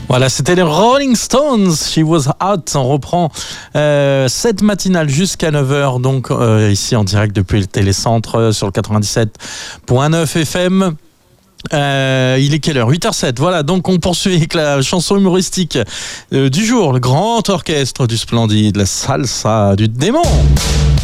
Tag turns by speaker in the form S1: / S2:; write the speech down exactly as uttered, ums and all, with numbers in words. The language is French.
S1: Voilà, c'était les Rolling Stones, She Was Hot. On reprend euh, cette matinale jusqu'à neuf heures, donc euh, ici en direct depuis le télécentre euh, sur le quatre-vingt-dix-sept virgule neuf F M. Euh, il est quelle heure ? huit heures zéro sept. Voilà, donc on poursuit avec la chanson humoristique euh, du jour, le grand orchestre du Splendide, la salsa du démon.